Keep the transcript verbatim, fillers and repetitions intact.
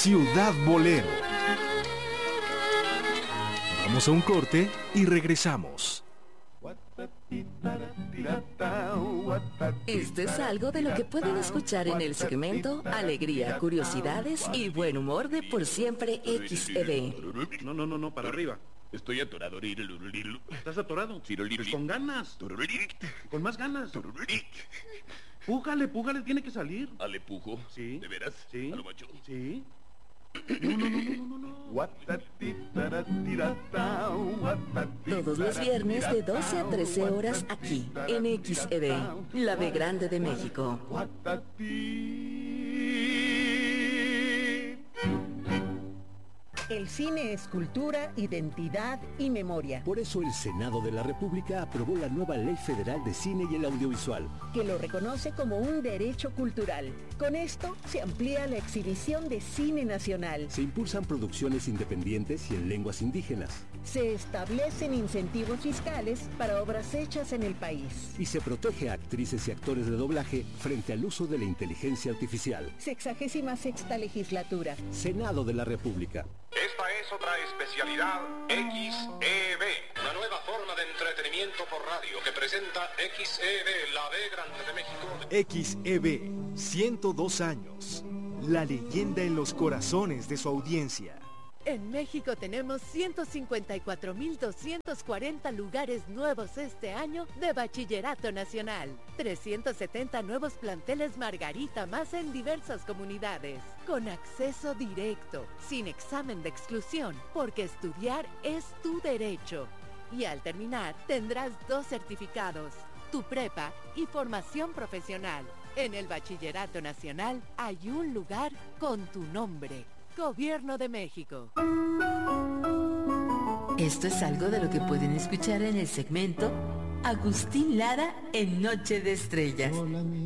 Ciudad Bolero. Vamos a un corte y regresamos. Esto es algo de lo que pueden escuchar en el segmento Alegría, Curiosidades y Buen Humor de Por Siempre X E B. No, no, no, no, para arriba. Estoy atorado. ¿Estás atorado? Pues con ganas. Con más ganas. Pújale, pújale, tiene que salir. ¿Ale pujo? Sí. ¿De veras? Sí. ¿A lo macho? Sí. No, no, no, no, no, no. Todos los viernes de doce a trece horas aquí, en X E B, la B Grande de México. El cine es cultura, identidad y memoria. Por eso el Senado de la República aprobó la nueva Ley Federal de Cine y el Audiovisual, que lo reconoce como un derecho cultural. Con esto se amplía la exhibición de cine nacional. Se impulsan producciones independientes y en lenguas indígenas. Se establecen incentivos fiscales para obras hechas en el país. Y se protege a actrices y actores de doblaje frente al uso de la inteligencia artificial. Sexagésima sexta legislatura. Senado de la República. Esta es otra especialidad X E B, una nueva forma de entretenimiento por radio que presenta X E B, la B Grande de México. X E B, ciento dos años. La leyenda en los corazones de su audiencia. En México tenemos ciento cincuenta y cuatro mil doscientos cuarenta lugares nuevos este año de bachillerato nacional. trescientos setenta nuevos planteles Margarita más en diversas comunidades. Con acceso directo, sin examen de exclusión, porque estudiar es tu derecho. Y al terminar tendrás dos certificados, tu prepa y formación profesional. En el bachillerato nacional hay un lugar con tu nombre. Gobierno de México. Esto es algo de lo que pueden escuchar en el segmento Agustín Lara en Noche de Estrellas.